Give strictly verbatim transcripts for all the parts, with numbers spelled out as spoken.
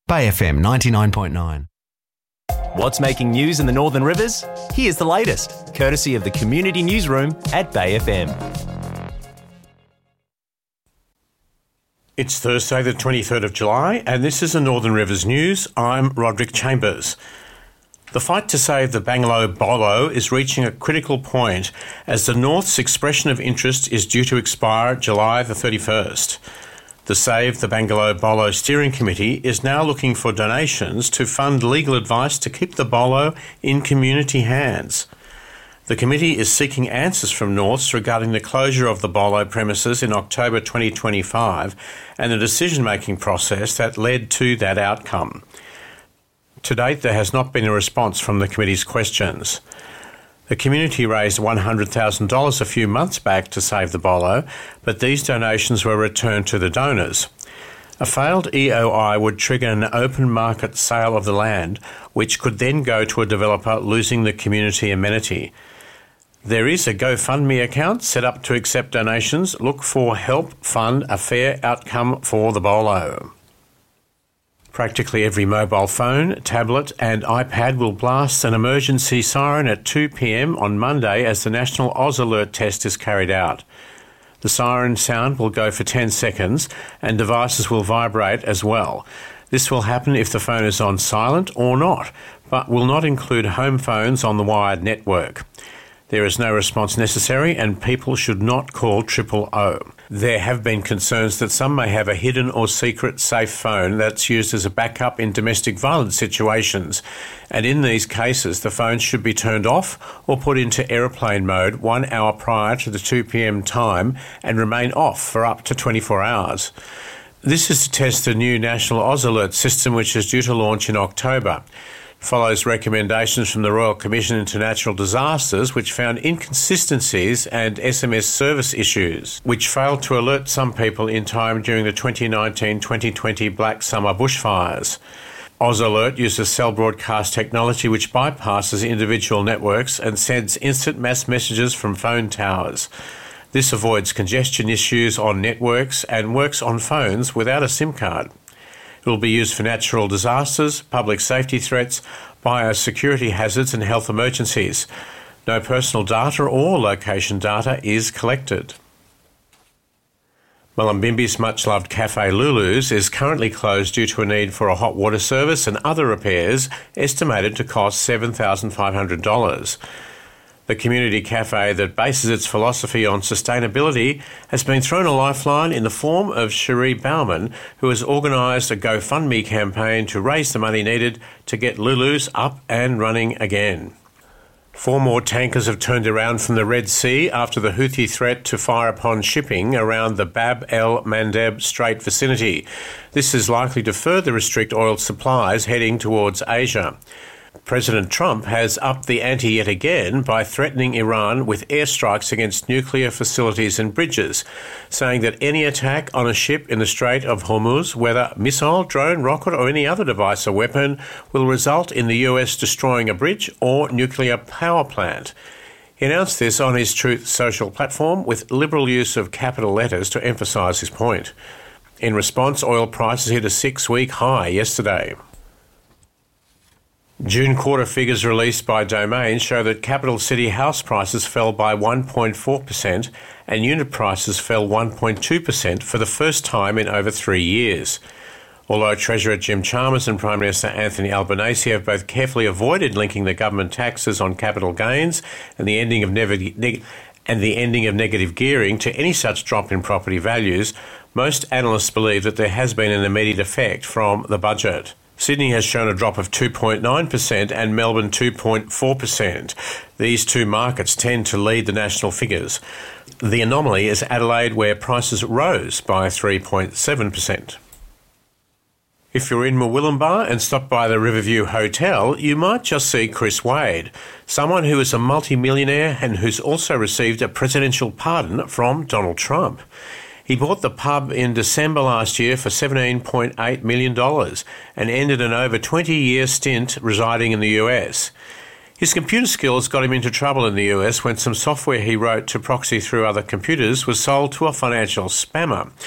Bay F M ninety-nine point nine. What's making news in the Northern Rivers? Here's the latest, courtesy of the Community Newsroom at Bay F M. It's Thursday the twenty-third of July and this is the Northern Rivers News. I'm Roderick Chambers. The fight to save the Bangalow Bolo is reaching a critical point as the North's expression of interest is due to expire July the thirty-first. The Save the Bangalow Bolo Steering Committee is now looking for donations to fund legal advice to keep the bolo in community hands. The committee is seeking answers from Norths regarding the closure of the bolo premises in October twenty twenty-five and the decision-making process that led to that outcome. To date, there has not been a response from the committee's questions. The community raised one hundred thousand dollars a few months back to save the bolo, but these donations were returned to the donors. A failed E O I would trigger an open market sale of the land, which could then go to a developer, losing the community amenity. There is a GoFundMe account set up to accept donations. Look for Help Fund a Fair Outcome for the Bolo. Practically every mobile phone, tablet and iPad will blast an emergency siren at two p.m. on Monday as the National Oz Alert test is carried out. The siren sound will go for ten seconds and devices will vibrate as well. This will happen if the phone is on silent or not, but will not include home phones on the wired network. There is no response necessary and people should not call triple O. There have been concerns that some may have a hidden or secret safe phone that's used as a backup in domestic violence situations, and in these cases the phone should be turned off or put into aeroplane mode one hour prior to the two p.m. time and remain off for up to twenty-four hours. This is to test the new National Oz Alert system, which is due to launch in October. Follows recommendations from the Royal Commission into Natural Disasters, which found inconsistencies and S M S service issues, which failed to alert some people in time during the twenty nineteen twenty twenty Black Summer bushfires. Oz Alert uses cell broadcast technology which bypasses individual networks and sends instant mass messages from phone towers. This avoids congestion issues on networks and works on phones without a SIM card. It will be used for natural disasters, public safety threats, biosecurity hazards and health emergencies. No personal data or location data is collected. Mullumbimby's much-loved Cafe Lulu's is currently closed due to a need for a hot water service and other repairs estimated to cost seven thousand five hundred dollars. The community cafe that bases its philosophy on sustainability has been thrown a lifeline in the form of Cherie Bauman, who has organised a GoFundMe campaign to raise the money needed to get Lulu's up and running again. Four more tankers have turned around from the Red Sea after the Houthi threat to fire upon shipping around the Bab el-Mandeb Strait vicinity. This is likely to further restrict oil supplies heading towards Asia. President Trump has upped the ante yet again by threatening Iran with airstrikes against nuclear facilities and bridges, saying that any attack on a ship in the Strait of Hormuz, whether missile, drone, rocket or any other device or weapon, will result in the U S destroying a bridge or nuclear power plant. He announced this on his Truth Social platform with liberal use of capital letters to emphasise his point. In response, oil prices hit a six-week high yesterday. June quarter figures released by Domain show that capital city house prices fell by one point four percent and unit prices fell one point two percent for the first time in over three years. Although Treasurer Jim Chalmers and Prime Minister Anthony Albanese have both carefully avoided linking the government taxes on capital gains and the ending of neg- neg- and the ending of negative gearing to any such drop in property values, most analysts believe that there has been an immediate effect from the budget. Sydney has shown a drop of two point nine percent and Melbourne two point four percent. These two markets tend to lead the national figures. The anomaly is Adelaide, where prices rose by three point seven percent. If you're in Murwillumbah and stop by the Riverview Hotel, you might just see Chris Wade, someone who is a multi-millionaire and who's also received a presidential pardon from Donald Trump. He bought the pub in December last year for seventeen point eight million dollars and ended an over twenty-year stint residing in the U S. His computer skills got him into trouble in the U S when some software he wrote to proxy through other computers was sold to a financial spammer.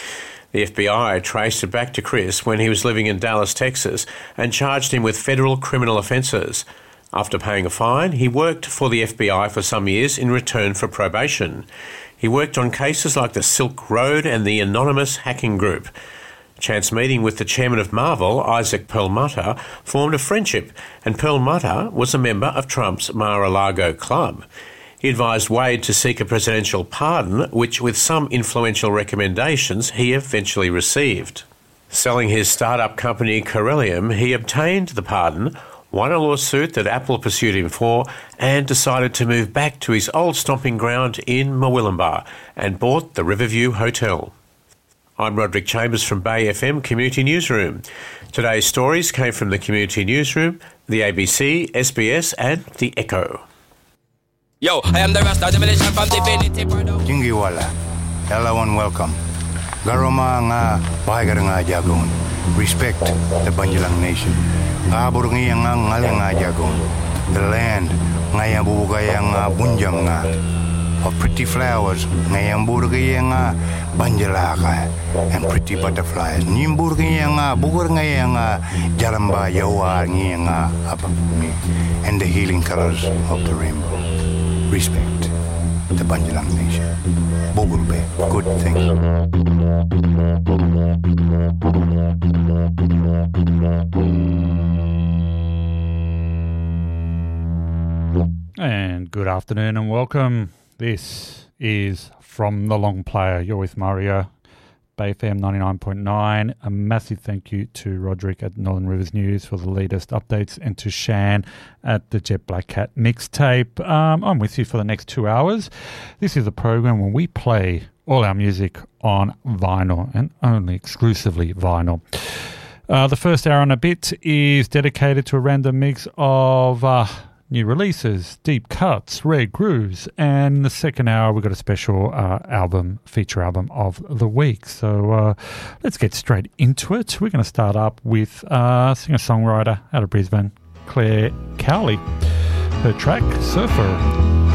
The F B I traced it back to Chris when he was living in Dallas, Texas, and charged him with federal criminal offences. After paying a fine, he worked for the F B I for some years in return for probation. He worked on cases like the Silk Road and the Anonymous Hacking Group. Chance meeting with the chairman of Marvel, Isaac Perlmutter, formed a friendship, and Perlmutter was a member of Trump's Mar-a-Lago club. He advised Wade to seek a presidential pardon, which, with some influential recommendations, he eventually received. Selling his startup company Corellium, he obtained the pardon, won a lawsuit that Apple pursued him for, and decided to move back to his old stomping ground in Murwillumbah and bought the Riverview Hotel. I'm Roderick Chambers from Bay F M Community Newsroom. Today's stories came from the Community Newsroom, the A B C, S B S and the Echo. Yo, I am the Rasta Demolition from Divinity Product. Jingiwala, hello and welcome. Garoma nga pahagar nga jagon. Respect the Banjalang Nation. Abur nga nga ngale nga jagon. The land nga yang bubugaya nga bunjang nga. Of pretty flowers nga yang burgaya nga banjalaka. And pretty butterflies. Nimburgaya nga bugur nga nga jalamba yawa nga apapumi. And the healing colors of the rainbow. Respect the Banjalang Nation. Bogulbe, good thing. And good afternoon and welcome. This is From the Long Player. You're with Mario, Bay F M ninety-nine point nine. A massive thank you to Roderick at Northern Rivers News for the latest updates and to Shan at the Jet Black Cat mixtape. Um, I'm with you for the next two hours. This is a program where we play all our music on vinyl and only exclusively vinyl. Uh, the first hour and a bit is dedicated to a random mix of uh, new releases, deep cuts, rare grooves, and the second hour we've got a special uh, album, feature album of the week. So uh, let's get straight into it. We're going to start up with uh, singer-songwriter out of Brisbane, Claire Cowley. Her track, Surfer.